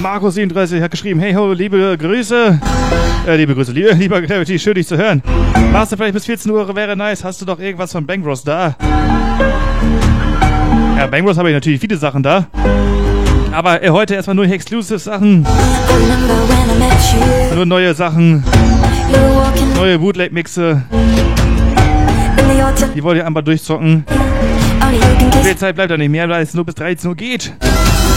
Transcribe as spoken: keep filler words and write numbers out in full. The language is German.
Marco siebenunddreißig hat geschrieben, hey ho, liebe Grüße. Äh, liebe Grüße, liebe, lieber Gravity, schön dich zu hören. Machst du vielleicht bis vierzehn Uhr, wäre nice. Hast du doch irgendwas von Bang Bros da? Ja, Bang Bros habe ich natürlich viele Sachen da. Aber äh, heute erstmal nur Exclusive Sachen. Nur neue Sachen. Neue Bootleg-Mixe. Die wollt ihr einfach durchzocken. Viel Zeit bleibt da nicht mehr, weil es nur bis dreizehn Uhr geht.